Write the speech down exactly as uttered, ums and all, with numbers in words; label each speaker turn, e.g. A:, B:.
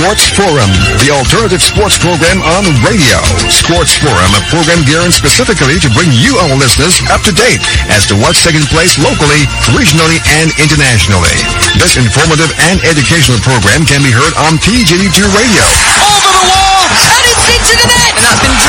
A: Sports Forum, the alternative sports program on radio. Sports Forum, a program geared specifically to bring you, our listeners, up to date as to what's taking place locally, regionally, and internationally. This informative and educational program can be heard on P J D two Radio.
B: Over the wall, and it's into the net! And that's been